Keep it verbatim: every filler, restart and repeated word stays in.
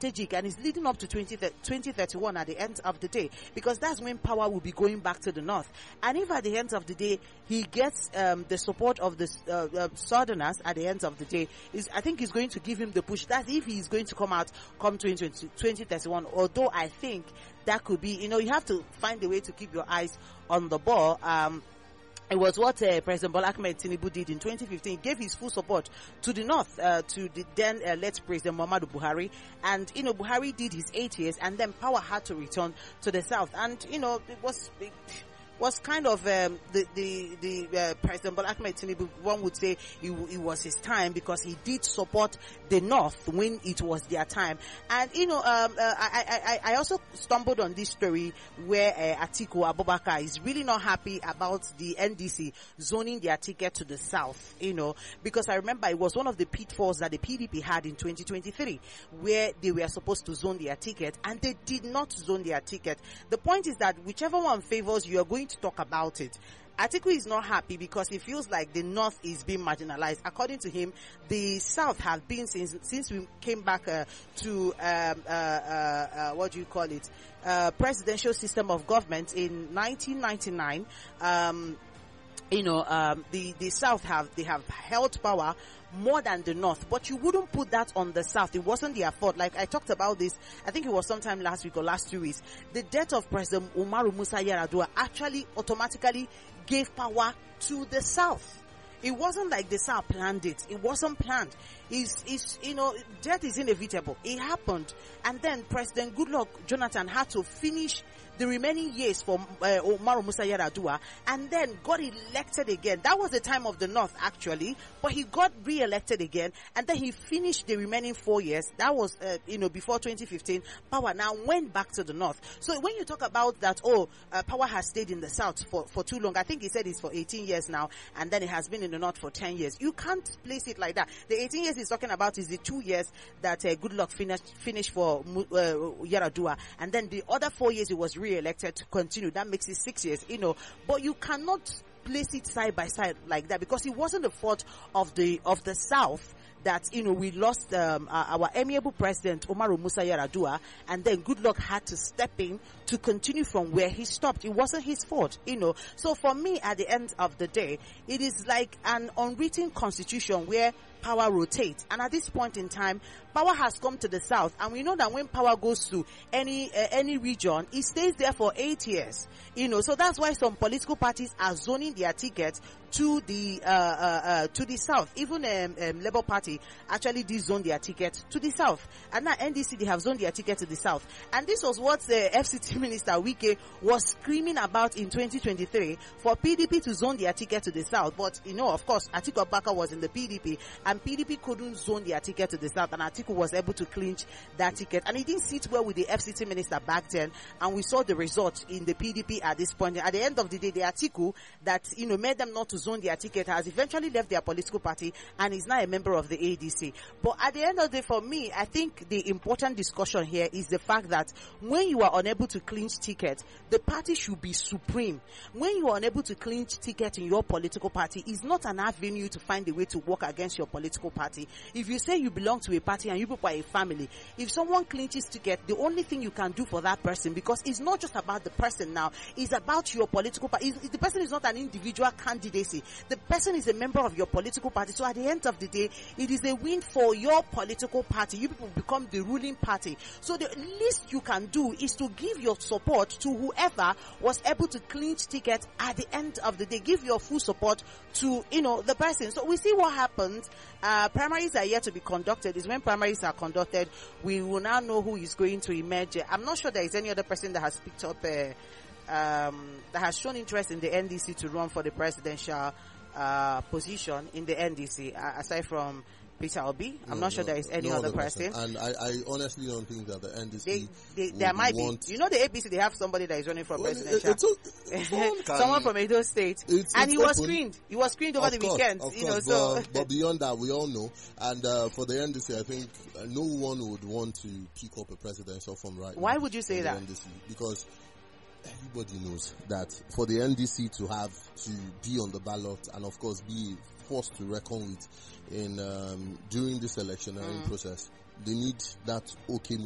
strategic and is leading up to twenty thirty-one at the end of the day, because that's when power will be going back to the north. And if at the end of the day he gets um, the support of the uh, uh, southerners at the end of the day, is I think he's going to give him the push. That's if he's going to come out come twenty thirty-one. Although I think that could be, you know, you have to find a way to keep your eyes on the ball. Um, It was what uh, President Bola Ahmed Tinubu did in twenty fifteen. He gave his full support to the north, uh, to the then uh, late President Muhammadu Buhari. And, you know, Buhari did his eight years and then power had to return to the south. And, you know, it was... It, was kind of um, the the the uh, President Bola Ahmed Tinubu, one would say it, it was his time, because he did support the north when it was their time. And you know, um, uh, I, I I also stumbled on this story where uh, Atiku Abubakar is really not happy about the N D C zoning their ticket to the south. You know, because I remember it was one of the pitfalls that the P D P had in twenty twenty-three, where they were supposed to zone their ticket and they did not zone their ticket. The point is that whichever one favors you, are going to talk about it. Atiku is not happy because he feels like the north is being marginalized. According to him, the south have been since since we came back uh, to um, uh, uh, uh, what do you call it, uh, presidential system of government in nineteen ninety-nine. Um, you know, um, the the south have they have held power more than the north, but you wouldn't put that on the south. It wasn't their fault. Like I talked about this, I think it was sometime last week or last two weeks. The death of President Umaru Musa Yar'Adua actually automatically gave power to the south. It wasn't like the south planned it. It wasn't planned. It's, it's, you know, death is inevitable. It happened. And then President Goodluck Jonathan had to finish the remaining years for uh, Umaru Musa Yar'Adua, and then got elected again. That was the time of the north, actually, but he got re-elected again, and then he finished the remaining four years. That was, uh, you know, before twenty fifteen. Power now went back to the north. So when you talk about that, oh, uh, power has stayed in the south for, for too long. I think he said it's for eighteen years now, and then it has been in the north for ten years. You can't place it like that. The eighteen years he's talking about is the two years that uh, Goodluck finished, finished for uh, Yar'Adua, and then the other four years he was re-elected to continue. That makes it six years, you know. But you cannot place it side by side like that, because it wasn't the fault of the of the south that, you know, we lost um, uh, our amiable president Umaru Musa Yar'Adua, and then Goodluck had to step in to continue from where he stopped. It wasn't his fault, you know. So for me, at the end of the day, it is like an unwritten constitution where power rotates, and at this point in time, power has come to the south, and we know that when power goes to any uh, any region, it stays there for eight years, you know. So that's why some political parties are zoning their tickets to the uh, uh, uh, to the south. Even um, um, Labour Party actually did zone their ticket to the south, and now N D C, they have zoned their ticket to the south. And this was what the F C T Minister Wike was screaming about in twenty twenty-three, for P D P to zone their ticket to the south. But you know, of course, Atiku Abubakar was in the P D P, and P D P couldn't zone their ticket to the south, and Atiku was able to clinch that ticket. And he didn't sit well with the F C T Minister back then, and we saw the results in the P D P at this point. At the end of the day, the Atiku that, you know, made them not to zone their ticket has eventually left their political party and is now a member of the A D C. But at the end of the day, for me, I think the important discussion here is the fact that when you are unable to clinch ticket, the party should be supreme. When you are unable to clinch ticket in your political party, it's not an avenue to find a way to work against your political party. If you say you belong to a party and you people are a family, if someone clinches ticket, the only thing you can do for that person, because it's not just about the person now, it's about your political party. The person is not an individual candidacy. The person is a member of your political party. So at the end of the day, it is a win for your political party. You people become the ruling party. So the least you can do is to give your support to whoever was able to clinch ticket at the end of the day. Give your full support to, you know, the person. So we see what happens. Uh, primaries are yet to be conducted. Is when primaries are conducted, we will now know who is going to emerge. I'm not sure there is any other person that has picked up, uh, um, that has shown interest in the N D C to run for the presidential uh, position in the N D C, uh, aside from Peter Obi. I'm no, not sure no, there is any no other person. person. And I, I honestly don't think that the N D C they, they, there might be. You know, the A P C, they have somebody that is running for well, presidential. It, it's a, someone from Edo State. It's, and it's he was open. screened. He was screened over of the course, weekend. Of you course, know, but, so. but beyond that, we all know. And uh, for the N D C, I think uh, no one would want to pick up a presidential form right Why now. Why would you say that? N D C, because everybody knows that for the N D C to have to be on the ballot and of course be forced to reckon with in um, during this electionary mm. process, they need that okay